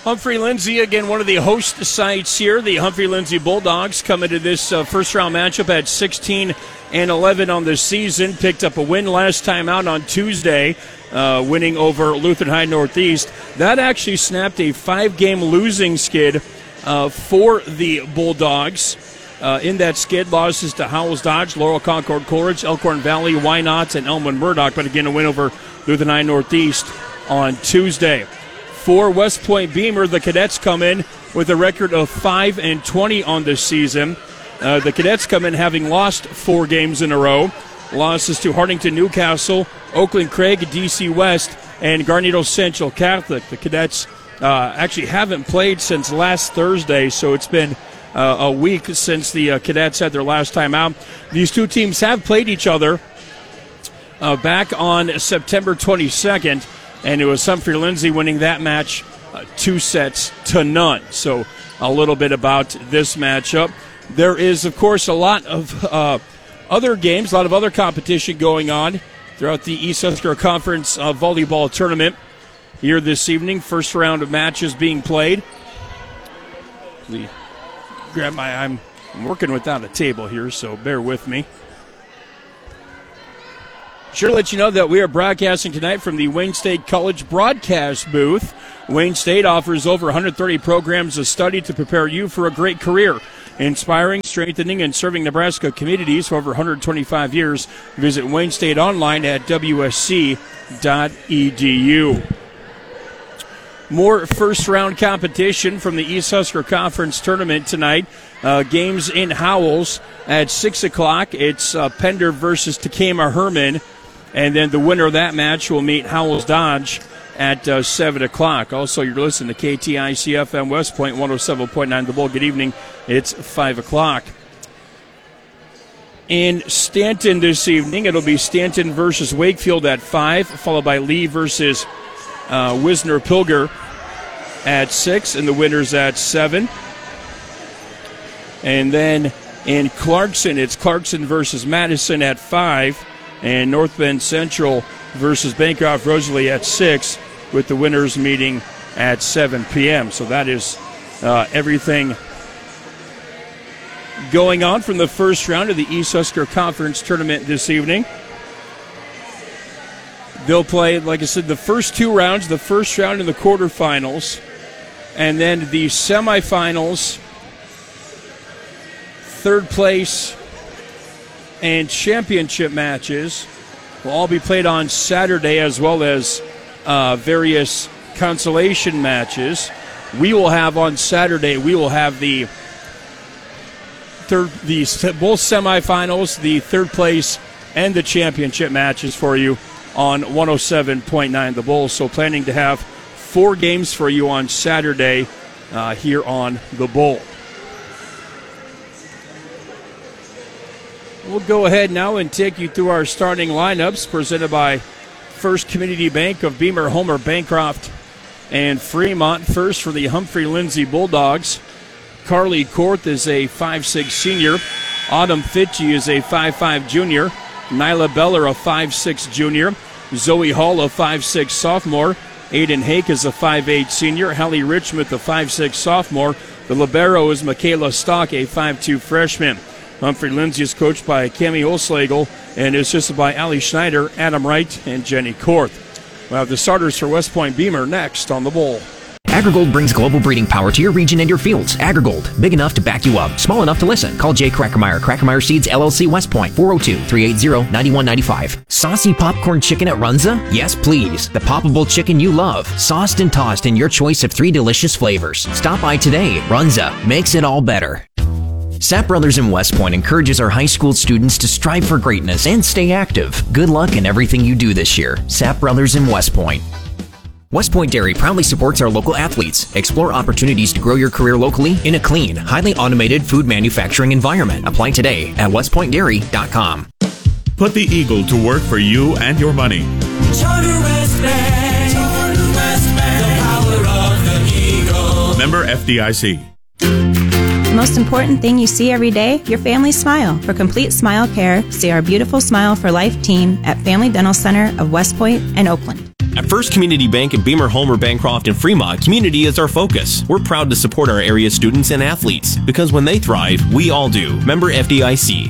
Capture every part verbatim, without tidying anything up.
Humphrey Lindsay, again, one of the host sites here. The Humphrey Lindsay Bulldogs come into this uh, first-round matchup at sixteen and eleven on the season. Picked up a win last time out on Tuesday, uh, winning over Lutheran High Northeast. That actually snapped a five-game losing skid uh, for the Bulldogs. Uh, in that skid, losses to Howells Dodge, Laurel Concord Coleridge, Elkhorn Valley, Wynot, and Elmwood Murdoch. But again, a win over Lutheran High Northeast on Tuesday. For West Point Beamer, the Cadets come in with a record of five and twenty on this season. Uh, the Cadets come in having lost four games in a row. Losses to Hartington Newcastle, Oakland Craig, D C West, and Garnedo Central Catholic. The Cadets uh, actually haven't played since last Thursday, so it's been uh, a week since the uh, Cadets had their last time out. These two teams have played each other uh, back on September twenty-second. And it was Humphrey Lindsay winning that match uh, two sets to none. So a little bit about this matchup. There is, of course, a lot of uh, other games, a lot of other competition going on throughout the East Husker Conference uh, volleyball tournament here this evening. First round of matches being played. The, grab my, I'm, I'm working without a table here, so bear with me. Sure to let you know that we are broadcasting tonight from the Wayne State College broadcast booth. Wayne State offers over one hundred thirty programs of study to prepare you for a great career. Inspiring, strengthening, and serving Nebraska communities for over one hundred twenty-five years. Visit Wayne State online at w s c dot e d u. More first-round competition from the East Husker Conference tournament tonight. Uh, games in Howells at six o'clock. It's uh, Pender versus Takema Herman. And then the winner of that match will meet Howells Dodge at uh, seven o'clock. Also, you're listening to K T I C F M West Point one oh seven point nine The Bull. Good evening. It's five o'clock. In Stanton this evening, it'll be Stanton versus Wakefield at five, followed by Lee versus uh, Wisner Pilger at six, and the winner's at seven. And then in Clarkson, it's Clarkson versus Madison at five. And North Bend Central versus Bancroft Rosalie at six, with the winners meeting at seven p.m. So that is uh, everything going on from the first round of the East Husker Conference tournament this evening. They'll play, like I said, the first two rounds, the first round in the quarterfinals, and then the semifinals, third place, and championship matches will all be played on Saturday, as well as uh, various consolation matches. We will have on Saturday, we will have the third, the both semifinals, the third place, and the championship matches for you on one oh seven point nine The Bull. So planning to have four games for you on Saturday uh, here on The Bull. We'll go ahead now and take you through our starting lineups presented by First Community Bank of Beamer, Homer, Bancroft, and Fremont. First for the Humphrey Lindsay Bulldogs, Carly Korth is a five six senior. Autumn Fitchie is a five five junior. Nyla Beller, a five six junior. Zoe Hall, a five six sophomore. Aiden Hake is a five eight senior. Hallie Richmond, a five six sophomore. The libero is Michaela Stock, a five two freshman. Humphrey Lindsay is coached by Cami Olslegel and is assisted by Allie Schneider, Adam Wright, and Jenny Korth. We'll have the starters for West Point Beamer next on The Bull. AgriGold brings global breeding power to your region and your fields. AgriGold, big enough to back you up, small enough to listen. Call Jay Crackermeyer, Crackermeyer Seeds, L L C, West Point, four oh two, three eight zero, nine one nine five. Saucy popcorn chicken at Runza? Yes, please. The poppable chicken you love, sauced and tossed in your choice of three delicious flavors. Stop by today. Runza makes it all better. Sapp Brothers in West Point encourages our high school students to strive for greatness and stay active. Good luck in everything you do this year. Sapp Brothers in West Point. West Point Dairy proudly supports our local athletes. Explore opportunities to grow your career locally in a clean, highly automated food manufacturing environment. Apply today at west point dairy dot com. Put the Eagle to work for you and your money. Charter West Bank. Charter West Bank. The power of the Eagle. Member F D I C. The most important thing you see every day, your family's smile. For complete smile care, see our beautiful Smile for Life team at Family Dental Center of West Point and Oakland. At First Community Bank in Beamer, Homer, Bancroft, and Fremont, community is our focus. We're proud to support our area students and athletes because when they thrive, we all do. Member F D I C.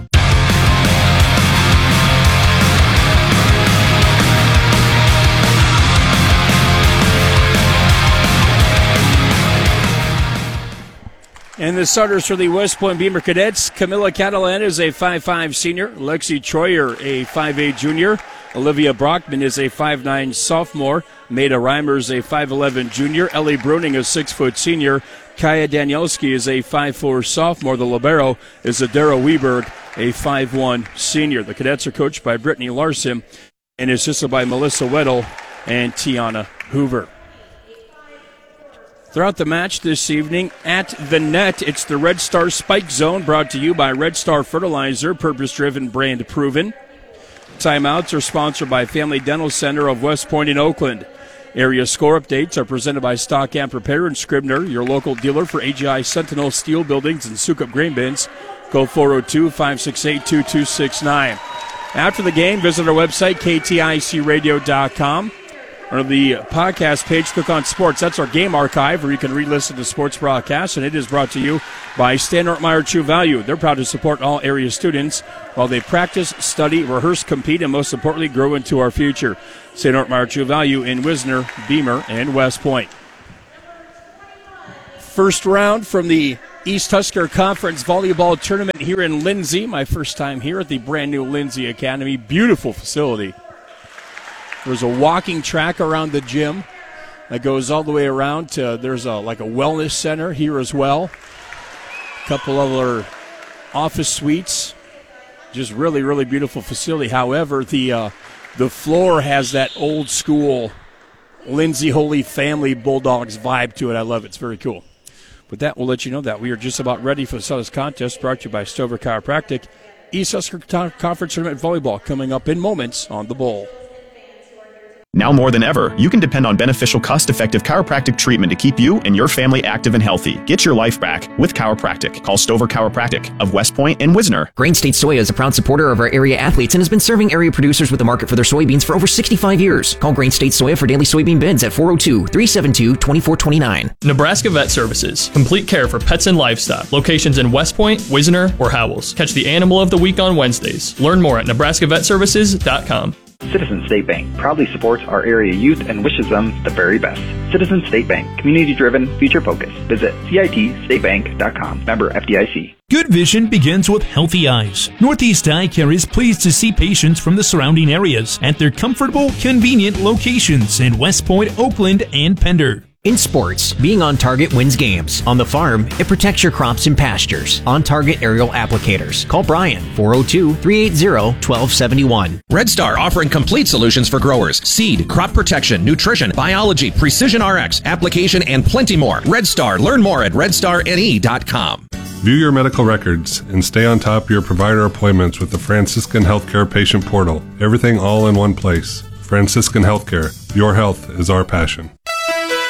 And the starters for the West Point Beamer Cadets: Camilla Catalan is a five five senior, Lexi Troyer a five eight junior, Olivia Brockman is a five nine sophomore, Maida Reimer is a five eleven junior, Ellie Bruning a six foot senior, Kaya Danielski is a five four sophomore. The libero is Adara Weberg, a five one senior. The cadets are coached by Brittany Larson and assisted by Melissa Weddle and Tiana Hoover. Throughout the match this evening, at the net, it's the Red Star Spike Zone, brought to you by Red Star Fertilizer, purpose-driven, brand-proven. Timeouts are sponsored by Family Dental Center of West Point in Oakland. Area score updates are presented by Stock and Prepare and Scribner, your local dealer for A G I Sentinel Steel Buildings and Sukup Grain Bins. Call four oh two, five six eight, two two six nine. After the game, visit our website, K T I C radio dot com. Under the podcast page, click on sports. That's our game archive where you can re-listen to sports broadcasts, and it is brought to you by Stan Ortmeyer True Value. They're proud to support all area students while they practice, study, rehearse, compete, and most importantly, grow into our future. Stan Ortmeyer True Value in Wisner, Beamer, and West Point. First round from the East Husker Conference Volleyball Tournament here in Lindsay. My first time here at the brand new Lindsay Academy. Beautiful facility. There's a walking track around the gym that goes all the way around to, there's a like a wellness center here as well. A couple other office suites. Just really, really beautiful facility. However, the uh, the floor has that old school Lindsay Holy Family Bulldogs vibe to it. I love it. It's very cool. With that, we'll let you know that we are just about ready for the Southern Contest, brought to you by Stover Chiropractic. East Husker Conference Tournament Volleyball coming up in moments on the Bowl. Now more than ever, you can depend on beneficial, cost-effective chiropractic treatment to keep you and your family active and healthy. Get your life back with chiropractic. Call Stover Chiropractic of West Point and Wisner. Grain State Soya is a proud supporter of our area athletes and has been serving area producers with the market for their soybeans for over sixty-five years. Call Grain State Soya for daily soybean bids at four oh two, three seven two, two four two nine. Nebraska Vet Services. Complete care for pets and livestock. Locations in West Point, Wisner, or Howells. Catch the Animal of the Week on Wednesdays. Learn more at nebraska vet services dot com. Citizen State Bank proudly supports our area youth and wishes them the very best. Citizen State Bank, community-driven, future-focused. Visit C I T state bank dot com. Member F D I C. Good vision begins with healthy eyes. Northeast Eye Care is pleased to see patients from the surrounding areas at their comfortable, convenient locations in West Point, Oakland, and Pender. In sports, being on target wins games. On the farm, it protects your crops and pastures. On target aerial applicators. Call Brian, four oh two, three eight zero, one two seven one. Red Star offering complete solutions for growers. Seed, crop protection, nutrition, biology, precision R X, application, and plenty more. Red Star. Learn more at red star n e dot com. View your medical records and stay on top of your provider appointments with the Franciscan Healthcare Patient Portal. Everything all in one place. Franciscan Healthcare. Your health is our passion.